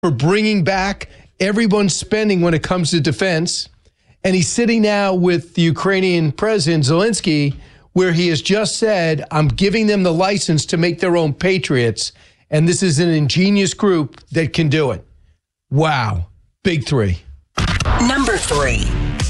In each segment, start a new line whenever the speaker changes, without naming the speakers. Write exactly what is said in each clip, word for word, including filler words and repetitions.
for bringing back everyone's spending when it comes to defense. And he's sitting now with the Ukrainian president, Zelensky, where he has just said, I'm giving them the license to make their own patriots. And this is an ingenious group that can do it. Wow. Big three.
Number three.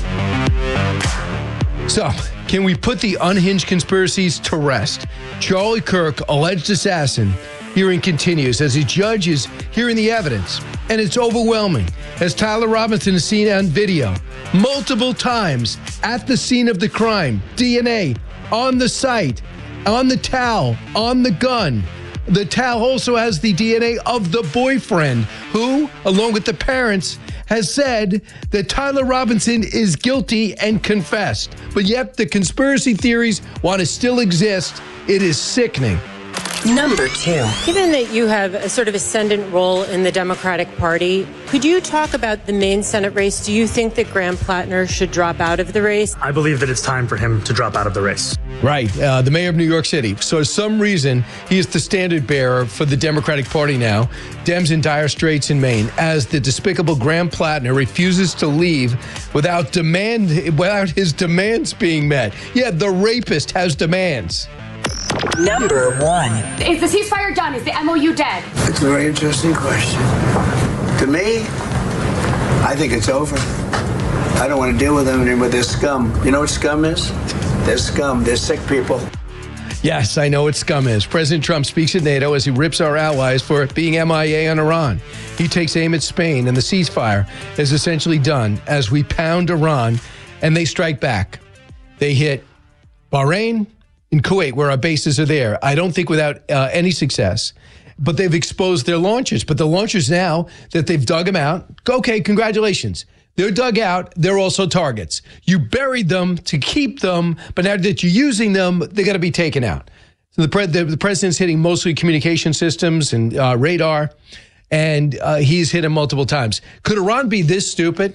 So, can we put the unhinged conspiracies to rest? Charlie Kirk, alleged assassin, hearing continues as a judge is hearing the evidence. And it's overwhelming as Tyler Robinson is seen on video multiple times at the scene of the crime. D N A on the site, on the towel, on the gun. The towel also has the D N A of the boyfriend who, along with the parents, has said that Tyler Robinson is guilty and confessed. But yet the conspiracy theories want to still exist. It is sickening.
Number two.
Given that you have a sort of ascendant role in the Democratic Party, could you talk about the main Senate race? Do you think that Graham Plattner should drop out of the race?
I believe that it's time for him to drop out of the race.
Right, uh, the mayor of New York City. So for some reason, he is the standard bearer for the Democratic Party now. Dems in dire straits in Maine as the despicable Graham Plattner refuses to leave without demand, without his demands being met. Yeah, the rapist has demands.
Number one.
Is the ceasefire done? Is the M O U dead?
It's a very interesting question. To me, I think it's over. I don't want to deal with them anymore. They're scum. You know what scum is? They're scum. They're sick people.
Yes, I know what scum is. President Trump speaks at NATO as he rips our allies for being M I A on Iran. He takes aim at Spain, and the ceasefire is essentially done as we pound Iran, and they strike back. They hit Bahrain and Kuwait, where our bases are there. I don't think without uh, any success. But they've exposed their launchers. But the launchers now that they've dug them out, okay, congratulations. They're dug out. They're also targets. You buried them to keep them, but now that you're using them, they got to be taken out. So the, pre- the, the president's hitting mostly communication systems and uh, radar, and uh, he's hit them multiple times. Could Iran be this stupid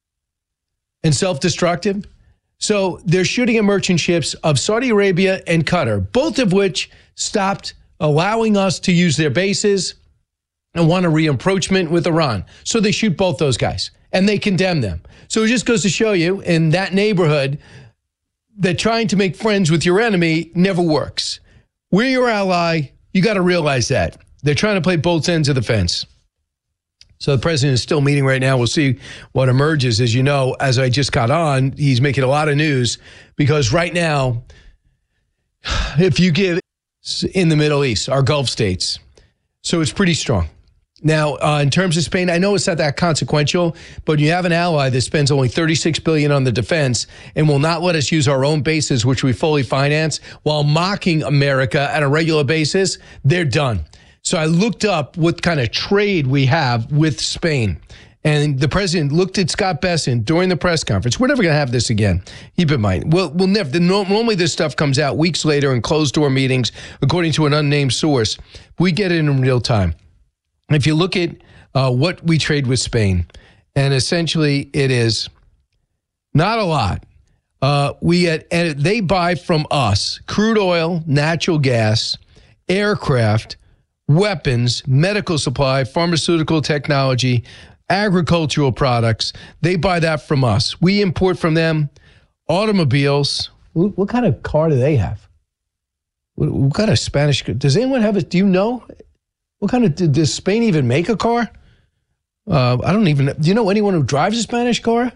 and self-destructive? So they're shooting at merchant ships of Saudi Arabia and Qatar, both of which stopped allowing us to use their bases and want a re-approachment with Iran. So they shoot both those guys. And they condemn them. So it just goes to show you, in that neighborhood, that trying to make friends with your enemy never works. We're your ally. You got to realize that. They're trying to play both ends of the fence. So the president is still meeting right now. We'll see what emerges. As you know, as I just got on, he's making a lot of news because right now, if you give in the Middle East, our Gulf states, so it's pretty strong. Now, uh, in terms of Spain, I know it's not that consequential, but you have an ally that spends only thirty-six billion dollars on the defense and will not let us use our own bases, which we fully finance, while mocking America on a regular basis. They're done. So I looked up what kind of trade we have with Spain. And the president looked at Scott Bessent during the press conference. We're never going to have this again. Keep in mind. We'll, we'll never. The, normally this stuff comes out weeks later in closed-door meetings, according to an unnamed source. We get it in real time. If you look at uh, what we trade with Spain, and essentially it is not a lot. Uh, we had, and they buy from us crude oil, natural gas, aircraft, weapons, medical supply, pharmaceutical technology, agricultural products. They buy that from us. We import from them automobiles. What, what kind of car do they have? What, what kind of Spanish? Does anyone have it? Do you know? What kind of, does Spain even make a car? Uh, I don't even, do you know anyone who drives a Spanish car?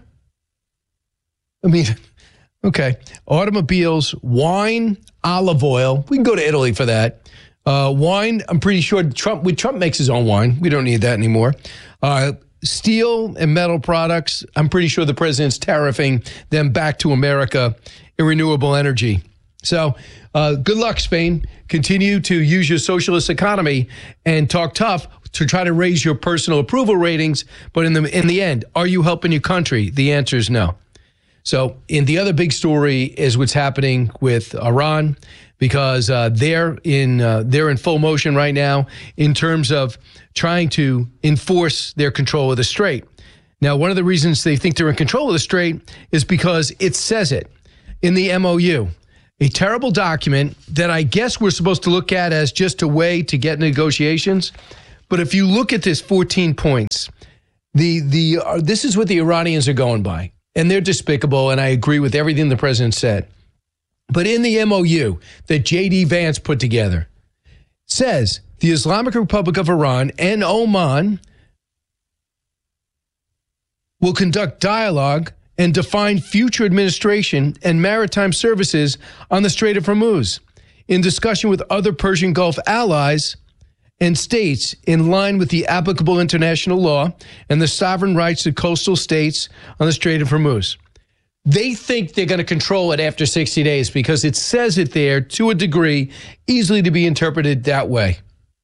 I mean, okay. Automobiles, wine, olive oil. We can go to Italy for that. Uh, wine, I'm pretty sure Trump, we, Trump makes his own wine. We don't need that anymore. Uh, steel and metal products, I'm pretty sure the president's tariffing them back to America in renewable energy. So uh, good luck, Spain. Continue to use your socialist economy and talk tough to try to raise your personal approval ratings. But in the in the end, are you helping your country? The answer is no. So in the other big story is what's happening with Iran, because uh, they're in uh, they're in full motion right now in terms of trying to enforce their control of the Strait. Now, one of the reasons they think they're in control of the Strait is because it says it in the M O U. A terrible document that I guess we're supposed to look at as just a way to get negotiations. But if you look at this fourteen points, the the uh, this is what the Iranians are going by. And they're despicable, and I agree with everything the president said. But in the M O U that J D Vance put together, says the Islamic Republic of Iran and Oman will conduct dialogue and define future administration and maritime services on the Strait of Hormuz in discussion with other Persian Gulf allies and states in line with the applicable international law and the sovereign rights of coastal states on the Strait of Hormuz. They think they're going to control it after sixty days because it says it there to a degree, easily to be interpreted that way.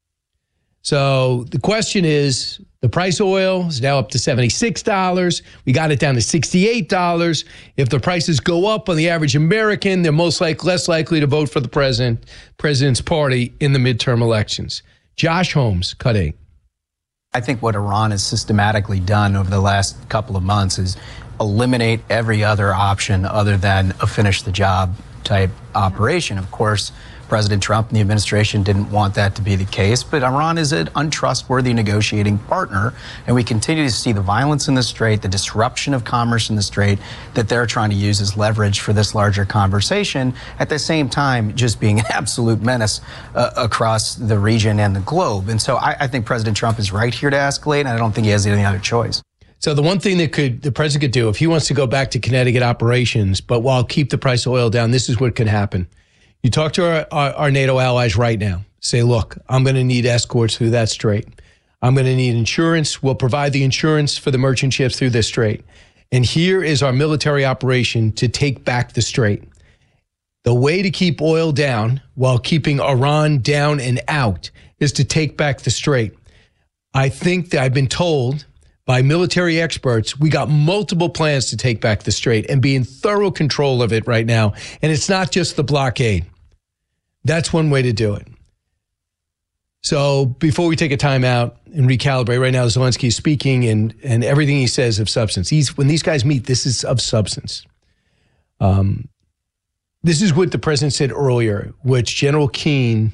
So the question is, the price of oil is now up to seventy-six dollars. We got it down to sixty-eight dollars. If the prices go up on the average American, they're most likely less likely to vote for the president, president's party in the midterm elections. Josh Holmes, Cut eight.
I think what Iran has systematically done over the last couple of months is eliminate every other option other than a finish the job type operation. Of course, President Trump and the administration didn't want that to be the case, but Iran is an untrustworthy negotiating partner, and we continue to see the violence in the Strait, the disruption of commerce in the Strait that they're trying to use as leverage for this larger conversation, at the same time just being an absolute menace uh, across the region and the globe. And so I, I think President Trump is right here to escalate, and I don't think he has any other choice.
So the one thing that could the president could do if he wants to go back to Connecticut operations, but while keep the price of oil down, this is what could happen. You talk to our, our, our NATO allies right now. Say, look, I'm going to need escorts through that strait. I'm going to need insurance. We'll provide the insurance for the merchant ships through this strait. And here is our military operation to take back the strait. The way to keep oil down while keeping Iran down and out is to take back the strait. I think that I've been told by military experts, we got multiple plans to take back the strait and be in thorough control of it right now. And it's not just the blockade. That's one way to do it. So before we take a time out and recalibrate, right now Zelensky is speaking and, and everything he says of substance. He's, when these guys meet, this is of substance. Um, this is what the president said earlier, which General Keane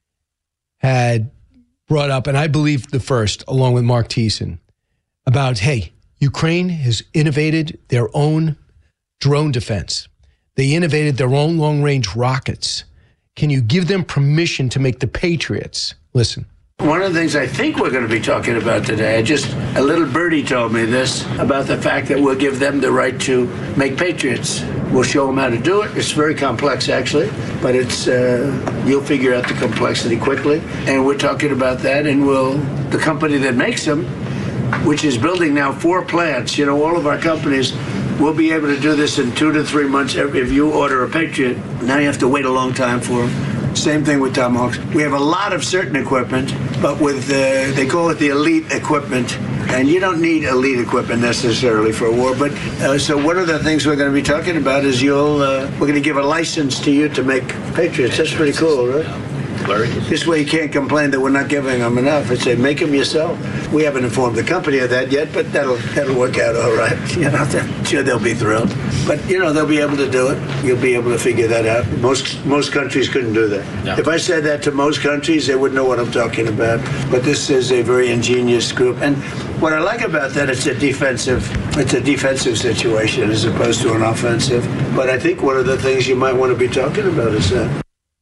had brought up, and I believe the first, along with Mark Thiessen, about, hey, Ukraine has innovated their own drone defense. They innovated their own long-range rockets. Can you give them permission to make the Patriots? Listen.
One of the things I think we're going to be talking about today, just a little birdie told me this, about the fact that we'll give them the right to make Patriots. We'll show them how to do it. It's very complex, actually, but it's uh, you'll figure out the complexity quickly. And we're talking about that, and we'll, the company that makes them, which is building now four plants. You know, all of our companies will be able to do this in two to three months. If you order a Patriot, now you have to wait a long time for them. Same thing with Tomahawks. We have a lot of certain equipment, but with the, they call it the elite equipment, and you don't need elite equipment necessarily for a war. But uh, so one of the things we're going to be talking about is you'll uh, we're going to give a license to you to make Patriots. That's pretty cool, right? This way you can't complain that we're not giving them enough. It's say, make them yourself. We haven't informed the company of that yet, but that'll that'll work out all right. You know, I'm sure they'll be thrilled. But, you know, they'll be able to do it. You'll be able to figure that out. Most most countries couldn't do that. No. If I said that to most countries, they wouldn't know what I'm talking about. But this is a very ingenious group. And what I like about that, it's a defensive, it's a defensive situation as opposed to an offensive. But I think one of the things you might want to be talking about is that.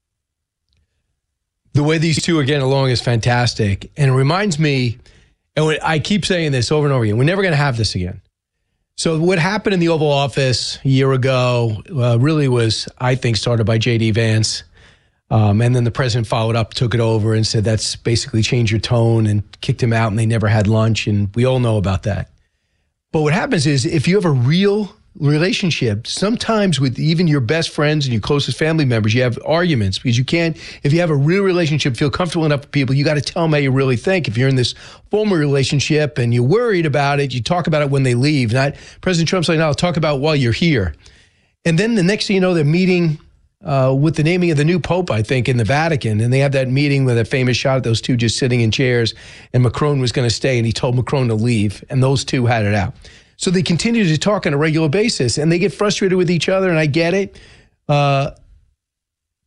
The way these two are getting along is fantastic. And it reminds me, and I keep saying this over and over again, we're never going to have this again. So what happened in the Oval Office a year ago uh, really was, I think, started by J D Vance. Um, and then the president followed up, took it over and said, that's basically change your tone, and kicked him out, and they never had lunch. And we all know about that. But what happens is if you have a real relationship, sometimes with even your best friends and your closest family members, you have arguments because you can't, if you have a real relationship, feel comfortable enough with people, you got to tell them how you really think. If you're in this former relationship and you're worried about it, you talk about it when they leave. Not President Trump's like, no, I'll talk about it while you're here. And then the next thing you know, they're meeting uh, with the naming of the new Pope, I think, in the Vatican. And they have that meeting with a famous shot of those two just sitting in chairs, and Macron was going to stay, and he told Macron to leave, and those two had it out. So they continue to talk on a regular basis, and they get frustrated with each other, and I get it. Uh,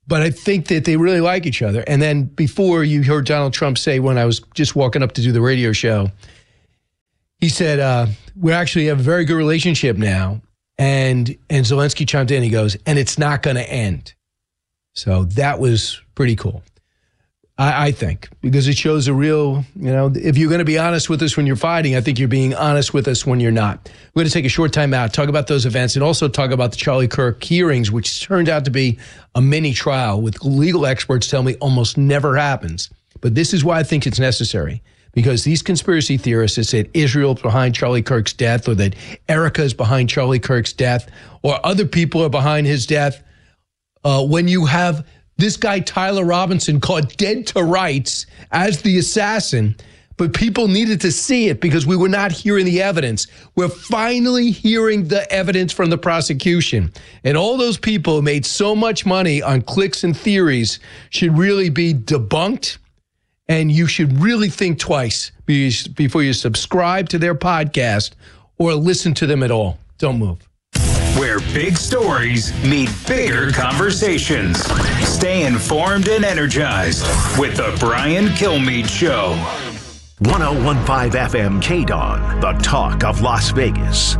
But I think that they really like each other. And then before, you heard Donald Trump say, when I was just walking up to do the radio show, he said, uh, we actually have a very good relationship now. And and Zelensky chimed in, he goes, and it's not going to end. So that was pretty cool, I, I think, because it shows a real, you know, if you're going to be honest with us when you're fighting, I think you're being honest with us when you're not. We're going to take a short time out, talk about those events, and also talk about the Charlie Kirk hearings, which turned out to be a mini trial, with legal experts tell me almost never happens. But this is why I think it's necessary. Because these conspiracy theorists that said Israel's behind Charlie Kirk's death, or that Erica is behind Charlie Kirk's death, or other people are behind his death, uh, when you have this guy Tyler Robinson caught dead to rights as the assassin, but people needed to see it because we were not hearing the evidence. We're finally hearing the evidence from the prosecution. And all those people who made so much money on clicks and theories should really be debunked. And you should really think twice before you subscribe to their podcast or listen to them at all. Don't move.
Where big stories meet bigger conversations. Stay informed and energized with the Brian Kilmeade Show.
one oh one point five F M K D O N, the talk of Las Vegas.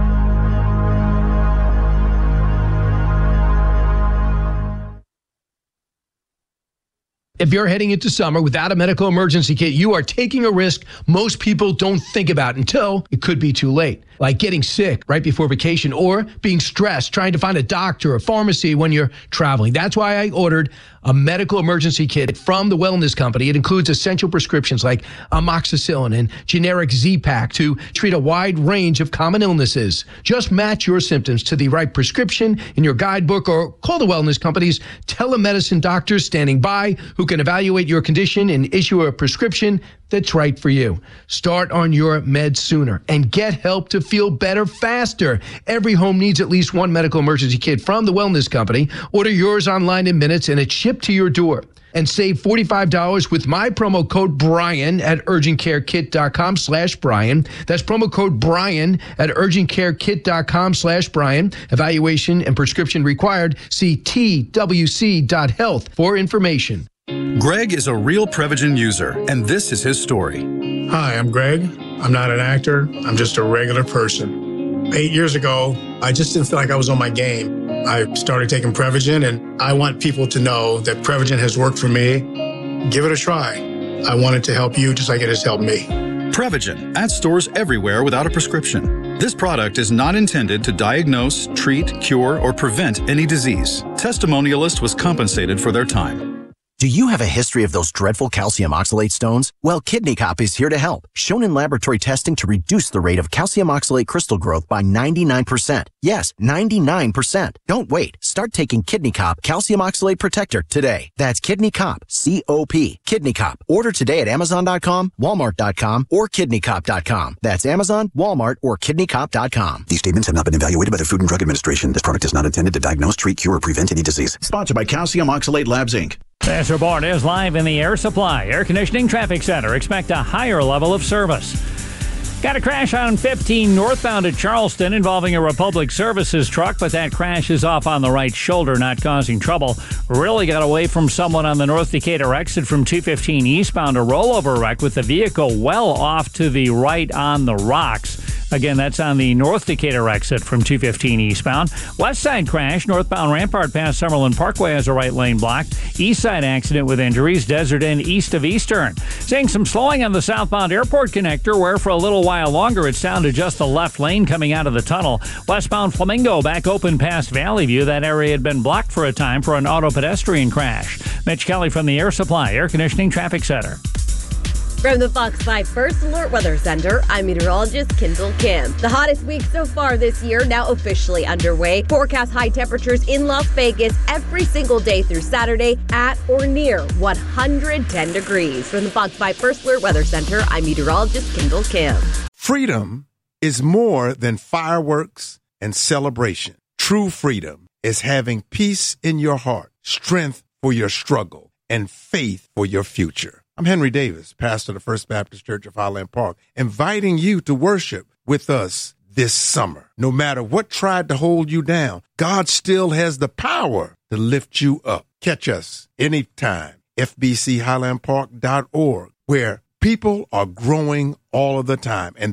If you're heading into summer without a medical emergency kit, you are taking a risk most people don't think about until it could be too late. Like getting sick right before vacation, or being stressed trying to find a doctor or pharmacy when you're traveling. That's why I ordered a medical emergency kit from the Wellness Company. It includes essential prescriptions like amoxicillin and generic Z-Pak to treat a wide range of common illnesses. Just match your symptoms to the right prescription in your guidebook, or call the Wellness Company's telemedicine doctors standing by who can evaluate your condition and issue a prescription that's right for you. Start on your meds sooner and get help to feel better faster. Every home needs at least one medical emergency kit from the Wellness Company. Order yours online in minutes and it's shipped to your door. And save forty-five dollars with my promo code Brian at urgentcarekit.com slash Brian. That's promo code Brian at urgentcarekit.com slash Brian. Evaluation and prescription required. See T W C dot health for information.
Greg is a real Prevagen user, and this is his story.
Hi, I'm Greg. I'm not an actor. I'm just a regular person. Eight years ago, I just didn't feel like I was on my game. I started taking Prevagen, and I want people to know that Prevagen has worked for me. Give it a try. I want it to help you just like it has helped me.
Prevagen, at stores everywhere without a prescription. This product is not intended to diagnose, treat, cure, or prevent any disease. Testimonialist was compensated for their time.
Do you have a history of those dreadful calcium oxalate stones? Well, Kidney Cop is here to help. Shown in laboratory testing to reduce the rate of calcium oxalate crystal growth by ninety-nine percent. Yes, ninety-nine percent. Don't wait. Start taking Kidney Cop Calcium Oxalate Protector today. That's Kidney Cop, C O P. Kidney Cop. Order today at Amazon dot com, Walmart dot com, or Kidney Cop dot com. That's Amazon, Walmart, or Kidney Cop dot com.
These statements have not been evaluated by the Food and Drug Administration. This product is not intended to diagnose, treat, cure, or prevent any disease.
Sponsored by Calcium Oxalate Labs, Incorporated.
This report is live in the Air Supply Air Conditioning Traffic Center. Expect a higher level of service. Got a crash on fifteen northbound at Charleston involving a Republic Services truck, but that crash is off on the right shoulder, not causing trouble. Really got away from someone on the North Decatur exit from two fifteen eastbound, a rollover wreck with the vehicle well off to the right on the rocks. Again, that's on the North Decatur exit from two fifteen eastbound. West side crash, northbound Rampart past Summerlin Parkway has a right lane blocked. East side accident with injuries, Desert Inn east of Eastern. Seeing some slowing on the southbound airport connector, where for a little while longer it's down to just the left lane coming out of the tunnel. Westbound Flamingo back open past Valley View. That area had been blocked for a time for an auto pedestrian crash. Mitch Kelly from the Air Supply Air Conditioning Traffic Center.
From the Fox five First Alert Weather Center, I'm meteorologist Kendall Kim. The hottest week so far this year now officially underway. Forecast high temperatures in Las Vegas every single day through Saturday at or near one hundred ten degrees. From the Fox five First Alert Weather Center, I'm meteorologist Kendall Kim.
Freedom is more than fireworks and celebration. True freedom is having peace in your heart, strength for your struggle, and faith for your future. I'm Henry Davis, pastor of the First Baptist Church of Highland Park, inviting you to worship with us this summer. No matter what tried to hold you down, God still has the power to lift you up. Catch us anytime, f b c highland park dot org, where people are growing all of the time. And